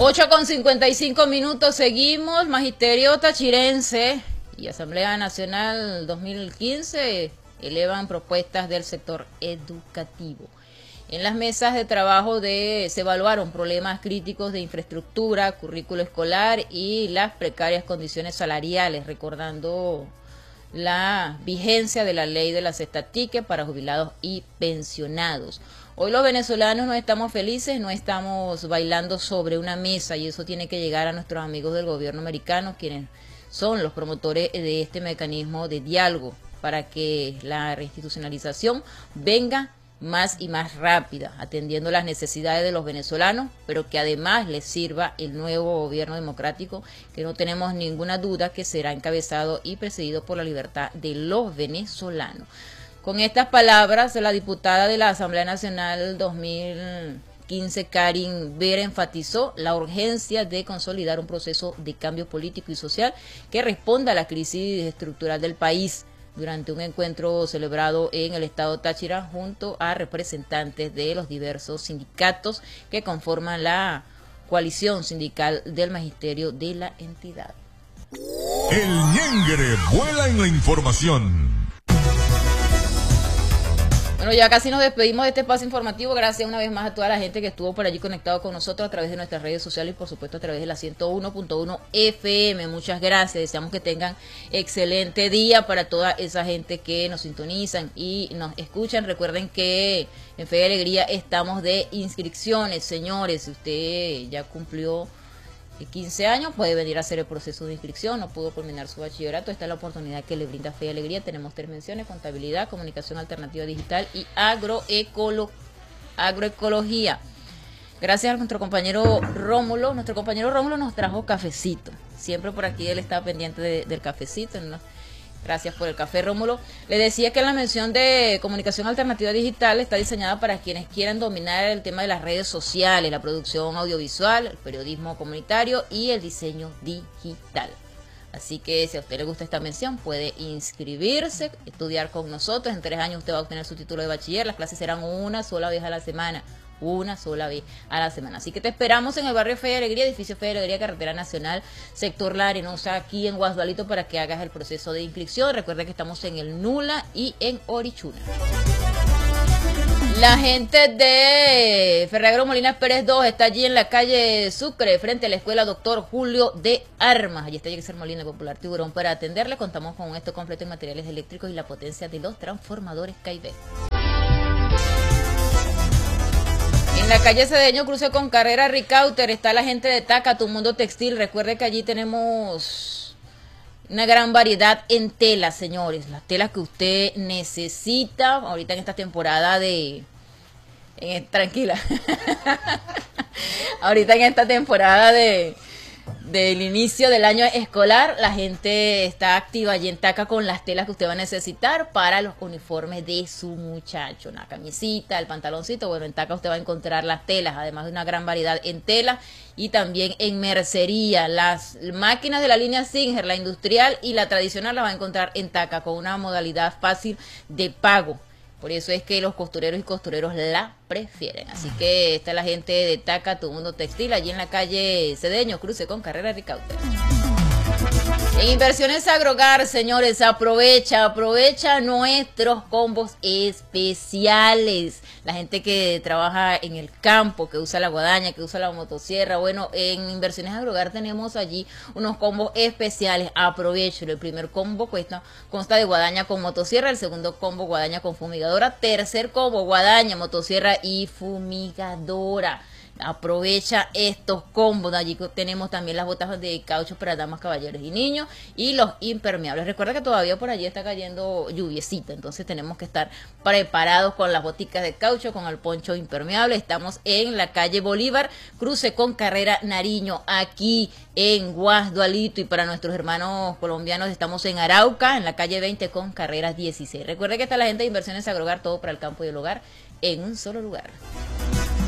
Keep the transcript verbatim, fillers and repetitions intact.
ocho con cincuenta y cinco minutos, seguimos. Magisterio tachirense y Asamblea Nacional dos mil quince elevan propuestas del sector educativo. En las mesas de trabajo de, se evaluaron problemas críticos de infraestructura, currículo escolar y las precarias condiciones salariales, recordando la vigencia de la ley de la cesta ticket para jubilados y pensionados. Hoy los venezolanos no estamos felices, no estamos bailando sobre una mesa, y eso tiene que llegar a nuestros amigos del gobierno americano, quienes son los promotores de este mecanismo de diálogo, para que la reinstitucionalización venga más y más rápida, atendiendo las necesidades de los venezolanos, pero que además les sirva el nuevo gobierno democrático, que no tenemos ninguna duda que será encabezado y presidido por la libertad de los venezolanos. Con estas palabras, la diputada de la Asamblea Nacional dos mil quince, Karin Vera, enfatizó la urgencia de consolidar un proceso de cambio político y social que responda a la crisis estructural del país, durante un encuentro celebrado en el estado Táchira junto a representantes de los diversos sindicatos que conforman la coalición sindical del magisterio de la entidad. El ñengre vuela en la información. Bueno, ya casi nos despedimos de este espacio informativo. Gracias una vez más a toda la gente que estuvo por allí conectado con nosotros a través de nuestras redes sociales y por supuesto a través de la ciento uno punto uno F M. Muchas gracias. Deseamos que tengan excelente día para toda esa gente que nos sintonizan y nos escuchan. Recuerden que en Fe y Alegría estamos de inscripciones, señores. Si usted ya cumplió quince años, puede venir a hacer el proceso de inscripción, no pudo culminar su bachillerato, esta es la oportunidad que le brinda Fe y Alegría. Tenemos tres menciones: contabilidad, comunicación alternativa digital y agroecolo agroecología. Gracias a nuestro compañero Rómulo. Nuestro compañero Rómulo nos trajo cafecito, siempre por aquí él está pendiente de, del cafecito, ¿no? Gracias por el café, Rómulo. Le decía que la mención de comunicación alternativa digital está diseñada para quienes quieran dominar el tema de las redes sociales, la producción audiovisual, el periodismo comunitario y el diseño digital. Así que si a usted le gusta esta mención, puede inscribirse, estudiar con nosotros. En tres años usted va a obtener su título de bachiller. Las clases serán una sola vez a la semana. Una sola vez a la semana. Así que te esperamos en el barrio Fe y Alegría, edificio Fe y Alegría, carretera nacional, sector La Arenosa, aquí en Guasdualito, para que hagas el proceso de inscripción. Recuerda que estamos en el Nula y en Orichuna. La gente de Ferragro Molinas Pérez dos está allí en la calle Sucre, frente a la escuela Doctor Julio de Armas. Allí está Yexer Molina, el popular Tiburón, para atenderle. Contamos con un esto completo en materiales eléctricos y la potencia de los transformadores Caibé. En la calle Cedeño, cruce con carrera Ricauter, está la gente de Taca, Tu Mundo Textil. Recuerde que allí tenemos una gran variedad en telas, señores. Las telas que usted necesita ahorita en esta temporada de... En, tranquila. Ahorita en esta temporada de... del inicio del año escolar, la gente está activa allí en Taca con las telas que usted va a necesitar para los uniformes de su muchacho, una camisita, el pantaloncito. Bueno, en Taca usted va a encontrar las telas, además de una gran variedad en telas y también en mercería. Las máquinas de la línea Singer, la industrial y la tradicional, las va a encontrar en Taca con una modalidad fácil de pago. Por eso es que los costureros y costureros la prefieren. Así que está la gente de Taca, Tu Mundo Textil, allí en la calle Cedeño, cruce con carrera Ricauter. En Inversiones Agrogar, señores, aprovecha, aprovecha nuestros combos especiales. La gente que trabaja en el campo, que usa la guadaña, que usa la motosierra. Bueno, en Inversiones Agrogar tenemos allí unos combos especiales. Aprovecho. El primer combo cuesta, consta de guadaña con motosierra. El segundo combo, guadaña con fumigadora. Tercer combo, guadaña, motosierra y fumigadora. Aprovecha estos combos. Allí tenemos también las botas de caucho para damas, caballeros y niños y los impermeables. Recuerda que todavía por allí está cayendo lluviecita, entonces tenemos que estar preparados con las boticas de caucho, con el poncho impermeable. Estamos en la calle Bolívar, cruce con carrera Nariño, aquí en Guasdualito, y para nuestros hermanos colombianos estamos en Arauca, en la calle veinte con carreras dieciséis. Recuerda que está la gente de Inversiones Agrogar, todo para el campo y el hogar en un solo lugar.